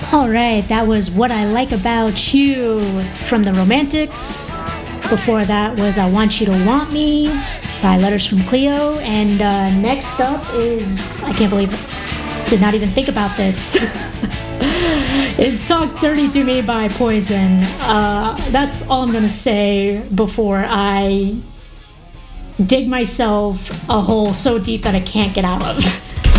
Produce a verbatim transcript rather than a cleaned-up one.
All right, that was What I Like About You from the Romantics. Before that was I Want You to Want Me by Letters from Cleo. And uh, next up is, I can't believe it, did not even think about this, is Talk Dirty to Me by Poison. Uh, that's all I'm going to say before I dig myself a hole so deep that I can't get out of.